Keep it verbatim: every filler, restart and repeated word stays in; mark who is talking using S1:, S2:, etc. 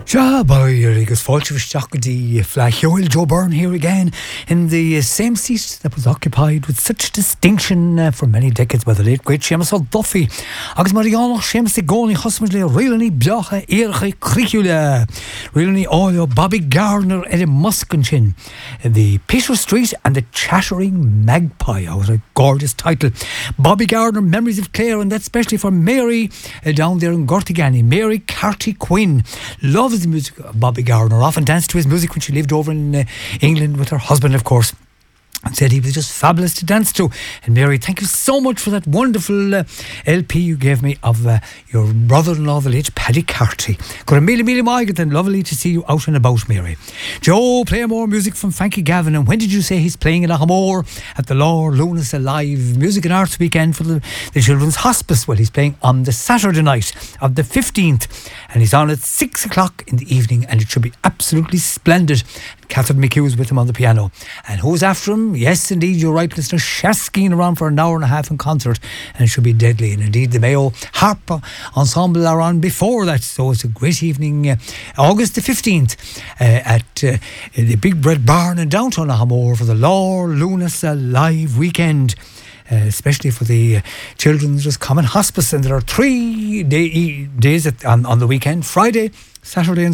S1: Ja, boy, agus fáilte the Flahioil Joe Byrne here again in the uh, same seat that was occupied with such distinction uh, for many decades by the late great Seamus O'Duffy. Agus Mariano Seamus the Goni Hosmedley Rilani Bjacha Erche Cricula Rilani Oyo Bobby Gardner Eddie Muskinchin the Peter Street and the Chattering Magpie. Oh, what a gorgeous title. Bobby Gardner, Memories of Clare, and that's especially for Mary uh, down there in Gortigani. Mary Carty Quinn loves the music of Bobby Gardner, often danced to his music when she lived over in uh, England with her husband, of course, and said he was just fabulous to dance to. And Mary, thank you so much for that wonderful uh, L P you gave me of uh, your brother-in-law, the late Paddy Carty. Got a million, million migrant, and lovely to see you out and about, Mary. Joe, play more music from Frankie Gavin. And when did you say he's playing in Ahamore at the Lord Lunas Alive Music and Arts Weekend for the, the Children's Hospice? Well, he's playing on the Saturday night of the fifteenth, and he's on at six o'clock in the evening, and it should be absolutely splendid. Catherine McHugh's with him on the piano. And who's after him? Yes, indeed, you're right, listener. Shaskin around for an hour and a half in concert, and it should be deadly. And indeed, the Mayo Harp Ensemble are on before that, so it's a great evening. Uh, August the fifteenth uh, at uh, the Big Bread Barn in downtown Ahamore for the Lord Lunas Alive Weekend. Uh, especially for the uh, Children's Just Common Hospice. And there are three day, days at, on, on the weekend: Friday, Saturday and